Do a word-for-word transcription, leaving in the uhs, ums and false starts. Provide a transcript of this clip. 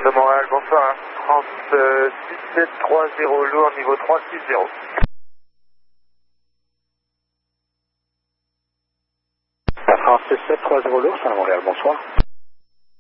de Montréal, bonsoir. Hein. trente-six sept trois zéro lourd, niveau trois six zéro. trente-six sept trois zéro lourd, c'est à Montréal, bonsoir.